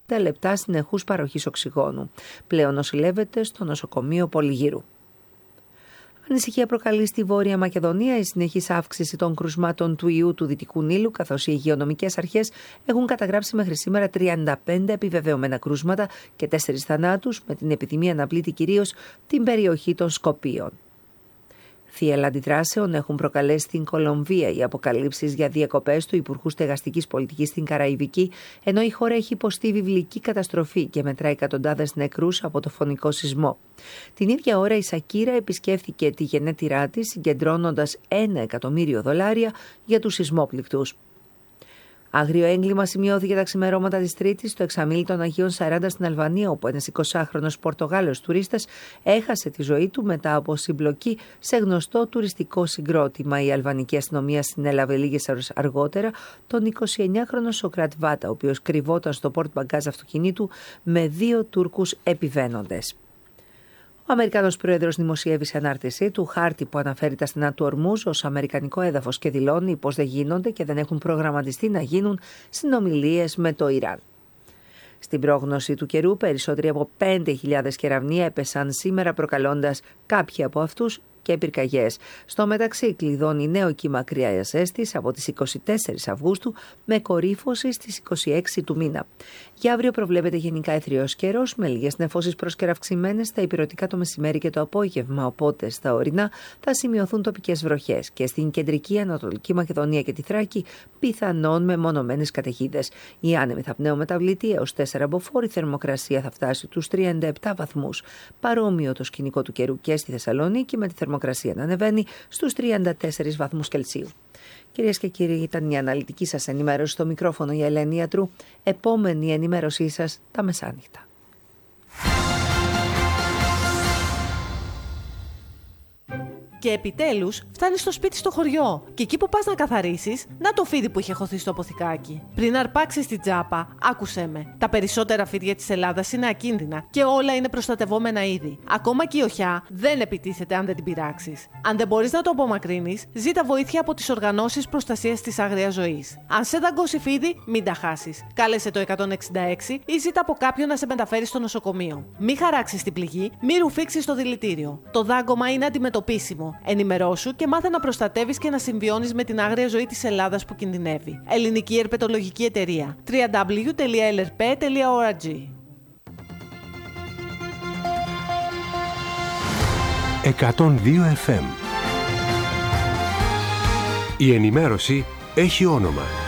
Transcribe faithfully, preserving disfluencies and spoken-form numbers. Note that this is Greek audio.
εξήντα λεπτά συνεχούς παροχής οξυγόνου. Πλέον νοσηλεύεται στο νοσοκομείο Πολυγύρου. Ανησυχία προκαλεί στη Βόρεια Μακεδονία η συνεχής αύξηση των κρουσμάτων του ιού του Δυτικού Νείλου, καθώς οι υγειονομικές αρχές έχουν καταγράψει μέχρι σήμερα τριάντα πέντε επιβεβαιωμένα κρούσματα και τέσσερις θανάτους, με την επιδημία να πλήττει κυρίως την περιοχή των Σκοπίων. Θύελλα αντιδράσεων έχουν προκαλέσει στην Κολομβία οι αποκαλύψεις για διακοπές του Υπουργού Στεγαστικής Πολιτικής στην Καραϊβική, ενώ η χώρα έχει υποστεί βιβλική καταστροφή και μετρά εκατοντάδες νεκρούς από το φωνικό σεισμό. Την ίδια ώρα η Σακύρα επισκέφθηκε τη γενέτειρά της, συγκεντρώνοντας ένα εκατομμύριο δολάρια για τους σεισμόπληκτους. Άγριο έγκλημα σημειώθηκε τα ξημερώματα της Τρίτης στο εξαμήλι των Αγίων Σαράντα στην Αλβανία, όπου ένας εικοσάχρονος Πορτογάλος τουρίστας έχασε τη ζωή του μετά από συμπλοκή σε γνωστό τουριστικό συγκρότημα. Η αλβανική αστυνομία συνέλαβε λίγες ώρες αργότερα τον εικοσιεννιάχρονο Σοκράτ Βάτα, ο οποίος κρυβόταν στο πόρτ μπαγκάζ αυτοκινήτου με δύο Τούρκους επιβαίνοντες. Ο Αμερικανός Πρόεδρος δημοσιεύει σε ανάρτησή του χάρτη που αναφέρει τα στενά του Ορμούζ ως αμερικανικό έδαφος και δηλώνει πως δεν γίνονται και δεν έχουν προγραμματιστεί να γίνουν συνομιλίες με το Ιράν. Στην πρόγνωση του καιρού, περισσότεροι από πέντε χιλιάδες κεραυνοί έπεσαν σήμερα, προκαλώντας κάποιοι από αυτούς και πυρκαγιές. Στο μεταξύ, κλειδώνει νέο κύμα κρύας ζέστης από τις εικοστή τέταρτη Αυγούστου με κορύφωση στις είκοσι έξι του μήνα. Για αύριο προβλέπεται γενικά αιθριος καιρός με λίγες νεφώσεις προσκεραυξημένες στα ηπειρωτικά το μεσημέρι και το απόγευμα, οπότε στα ορεινά θα σημειωθούν τοπικές βροχές και στην κεντρική Ανατολική Μακεδονία και τη Θράκη πιθανόν με μονομένες καταιγίδες. Οι άνεμοι θα πνέουν μεταβλητή έως τέσσερα μποφόρ, η θερμοκρασία θα φτάσει τους τριάντα επτά βαθμούς. Παρόμοιο το σκηνικό του καιρού και στη Θεσσαλονίκη, με τη θερμοκρασία να ανεβαίνει στους τριάντα τέσσερις βαθμούς Κελσίου. Κυρίες και κύριοι, ήταν η αναλυτική σας ενημέρωση. Στο μικρόφωνο η Ελένη Ιατρού. Επόμενη ενημέρωσή σας τα μεσάνυχτα. Και επιτέλους φτάνεις στο σπίτι στο χωριό. Και εκεί που πας να καθαρίσεις, να το φίδι που είχε χωθεί στο αποθηκάκι. Πριν αρπάξεις την τσάπα, άκουσέ με. Τα περισσότερα φίδια της Ελλάδας είναι ακίνδυνα και όλα είναι προστατευόμενα είδη. Ακόμα και η οχιά δεν επιτίθεται αν δεν την πειράξεις. Αν δεν μπορείς να το απομακρύνεις, ζήτα βοήθεια από τις οργανώσεις προστασίας της άγριας ζωής. Αν σε δαγκώσει φίδι, μην τα χάσεις. Κάλεσε το εκατόν εξήντα έξι ή ζήτα από κάποιον να σε μεταφέρει στο νοσοκομείο. Μην χαράξεις την πληγή, μην ρουφήξεις το δηλητήριο. Το δάγκωμα είναι αντιμετωπίσιμο. Ενημερώσου και μάθε να προστατεύεις και να συμβιώνεις με την άγρια ζωή της Ελλάδας που κινδυνεύει. Ελληνική Ερπετολογική Εταιρεία. double-u double-u double-u τελεία ελ ερ πι τελεία ο αρ τζι. εκατόν δύο εφ εμ. Η ενημέρωση έχει όνομα.